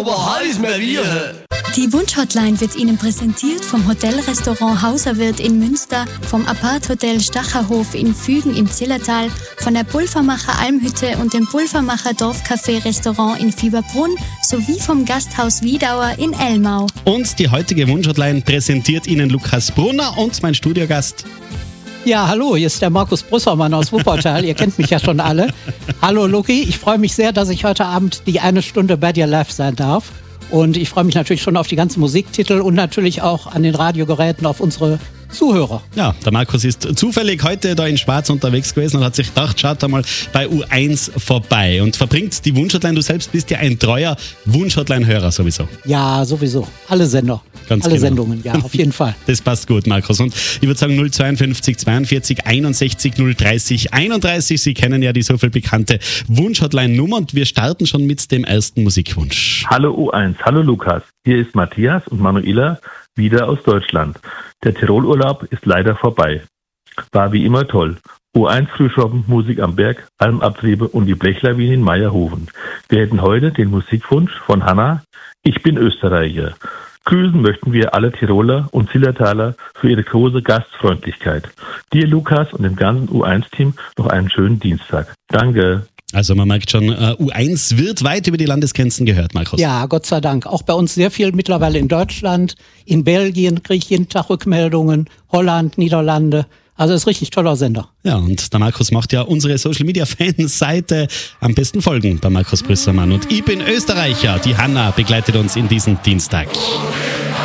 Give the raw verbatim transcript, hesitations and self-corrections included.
aber heiß mehr wir. Die Wunschhotline wird Ihnen präsentiert vom Hotelrestaurant Hauserwirt in Münster, vom Apart-Hotel Stacherhof in Fügen im Zillertal, von der Pulvermacher Almhütte und dem Pulvermacher Dorfcafé-Restaurant in Fieberbrunn sowie vom Gasthaus Wiedauer in Elmau. Und die heutige Wunschhotline präsentiert Ihnen Lukas Brunner und mein Studiogast. Ja, hallo, hier ist der Markus Brüssermann aus Wuppertal. Ihr kennt mich ja schon alle. Hallo Luki, ich freue mich sehr, dass ich heute Abend die eine Stunde bei dir live sein darf. Und ich freue mich natürlich schon auf die ganzen Musiktitel und natürlich auch an den Radiogeräten auf unsere Zuhörer. Ja, der Markus ist zufällig heute da in Schwarz unterwegs gewesen und hat sich gedacht, schaut einmal bei U eins vorbei und verbringt die Wunschhotline. Du selbst bist ja ein treuer Wunschhotline-Hörer sowieso. Ja, sowieso. Alle Sender. Ganz Alle genau. Sendungen, ja, auf jeden Fall. Das passt gut, Markus. Und ich würde sagen null zweiundfünfzig zweiundvierzig einundsechzig null dreißig einunddreißig. Sie kennen ja die so viel bekannte Wunschhotline-Nummer und wir starten schon mit dem ersten Musikwunsch. Hallo U eins, hallo Lukas. Hier ist Matthias und Manuela wieder aus Deutschland. Der Tirolurlaub ist leider vorbei. War wie immer toll. U eins Frühschoppen, Musik am Berg, Almabtriebe und die Blechlawine in Meierhofen. Wir hätten heute den Musikwunsch von Hanna. Ich bin Österreicher. Grüßen möchten wir alle Tiroler und Zillertaler für ihre große Gastfreundlichkeit. Dir, Lukas, und dem ganzen U eins Team noch einen schönen Dienstag. Danke. Also man merkt schon, uh, U eins wird weit über die Landesgrenzen gehört, Markus. Ja, Gott sei Dank. Auch bei uns sehr viel mittlerweile in Deutschland, in Belgien kriege ich jeden Tag Rückmeldungen, Holland, Niederlande. Also ist ein richtig toller Sender. Ja, und der Markus macht ja unsere Social-Media-Fanseite. Am besten folgen bei Markus Brüssermann. Und ich bin Österreicher. Die Hanna begleitet uns in diesem Dienstag.